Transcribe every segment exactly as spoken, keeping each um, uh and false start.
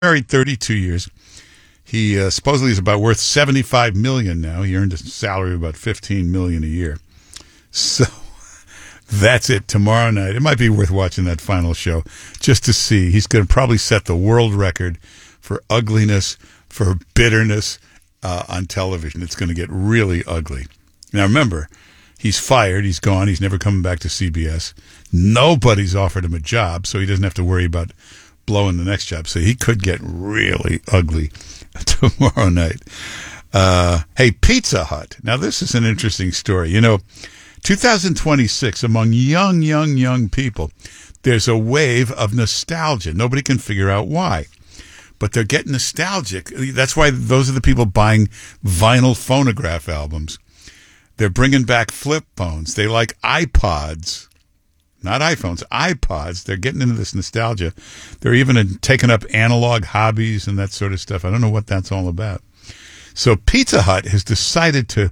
married thirty-two years. He uh, supposedly is about worth seventy-five million dollars now. He earned a salary of about fifteen million dollars a year. So that's it tomorrow night. It might be worth watching that final show just to see. He's going to probably set the world record for ugliness, for bitterness uh, on television. It's going to get really ugly. Now, remember, he's fired. He's gone. He's never coming back to C B S. Nobody's offered him a job, so he doesn't have to worry about blowing the next job. So he could get really ugly tomorrow night. Uh, hey, Pizza Hut. Now, this is an interesting story. You know, two thousand twenty-six, among young, young, young people, there's a wave of nostalgia. Nobody can figure out why. But they're getting nostalgic. That's why those are the people buying vinyl phonograph albums. They're bringing back flip phones. They like iPods. Not iPhones, iPods. They're getting into this nostalgia. They're even taking up analog hobbies and that sort of stuff. I don't know what that's all about. So Pizza Hut has decided to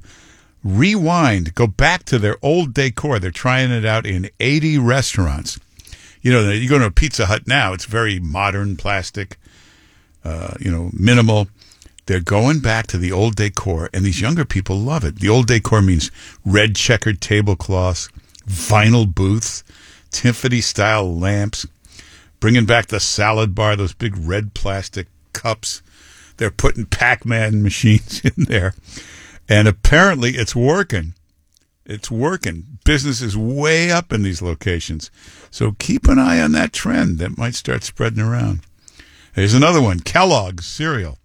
rewind, go back to their old decor. They're trying it out in eighty restaurants. You know, you go to a Pizza Hut now, it's very modern, plastic, uh, you know, minimal. They're going back to the old decor, and these younger people love it. The old decor means red checkered tablecloths, vinyl booths, Tiffany-style lamps, bringing back the salad bar, those big red plastic cups. They're putting Pac-Man machines in there. And apparently it's working. It's working. Business is way up in these locations. So keep an eye on that trend. That might start spreading around. Here's another one. Kellogg's cereal.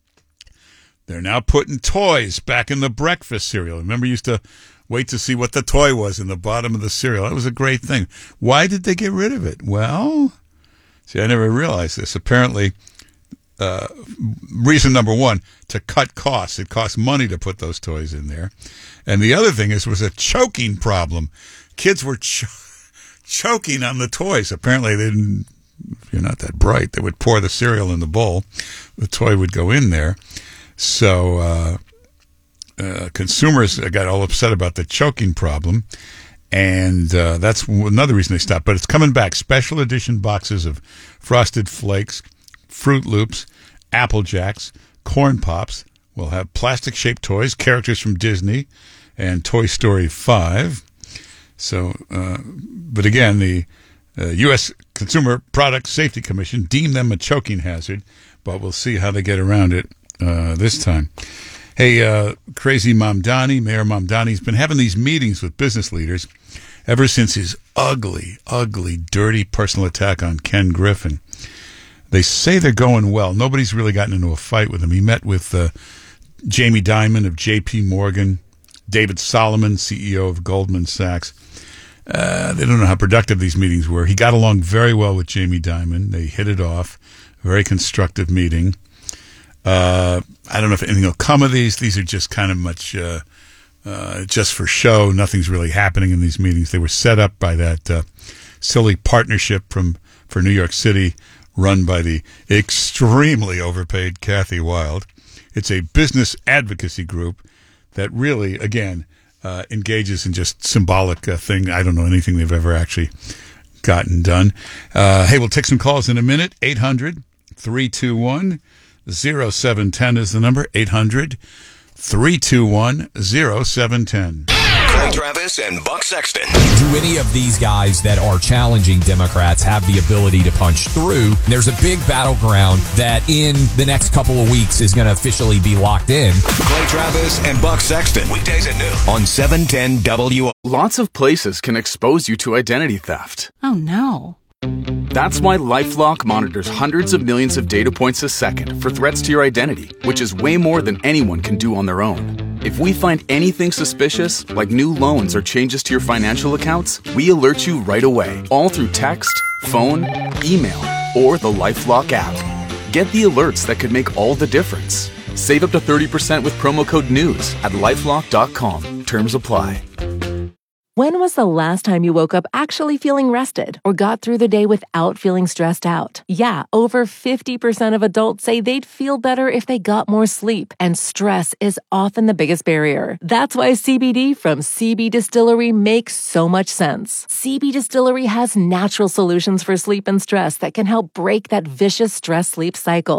They're now putting toys back in the breakfast cereal. Remember, you used to wait to see what the toy was in the bottom of the cereal. That was a great thing. Why did they get rid of it? Well, see, I never realized this. Apparently, uh, reason number one, to cut costs. It costs money to put those toys in there. And the other thing is, was a choking problem. Kids were ch- choking on the toys. Apparently, they didn't, if you're not that bright, they would pour the cereal in the bowl. The toy would go in there. So, uh, Uh, consumers got all upset about the choking problem, and uh, that's another reason they stopped. But it's coming back. Special edition boxes of Frosted Flakes, Fruit Loops, Apple Jacks, Corn Pops. We'll have plastic-shaped toys, characters from Disney, and Toy Story five. So, uh, but again, the uh, U S Consumer Product Safety Commission deemed them a choking hazard, but we'll see how they get around it uh, this time. Hey, uh, Crazy Mamdani, Mayor Mamdani's been having these meetings with business leaders ever since his ugly, ugly, dirty personal attack on Ken Griffin. They say they're going well. Nobody's really gotten into a fight with him. He met with uh, Jamie Dimon of J P Morgan, David Solomon, C E O of Goldman Sachs. Uh, they don't know how productive these meetings were. He got along very well with Jamie Dimon. They hit it off. Very constructive meeting. Uh, I don't know if anything will come of these. These are just kind of much uh, uh, just for show. Nothing's really happening in these meetings. They were set up by that uh, silly partnership from for New York City run by the extremely overpaid Kathy Wild. It's a business advocacy group that really, again, uh, engages in just symbolic uh, thing. I don't know anything they've ever actually gotten done. Uh, hey, we'll take some calls in a minute. eight hundred, three two one, zero seven one zero is the number. eight hundred, three two one, zero seven one zero. Clay Travis and Buck Sexton. Do any of these guys that are challenging Democrats have the ability to punch through? There's a big battleground that in the next couple of weeks is going to officially be locked in. Clay Travis and Buck Sexton. Weekdays at noon on seven ten W. Lots of places can expose you to identity theft. Oh, no. That's why LifeLock monitors hundreds of millions of data points a second for threats to your identity, which is way more than anyone can do on their own. If we find anything suspicious, like new loans or changes to your financial accounts, we alert you right away, all through text, phone, email, or the LifeLock app. Get the alerts that could make all the difference. Save up to thirty percent with promo code NEWS at lifelock dot com. Terms apply. When was the last time you woke up actually feeling rested or got through the day without feeling stressed out? Yeah, over fifty percent of adults say they'd feel better if they got more sleep, and stress is often the biggest barrier. That's why C B D from C B Distillery makes so much sense. C B Distillery has natural solutions for sleep and stress that can help break that vicious stress-sleep cycle.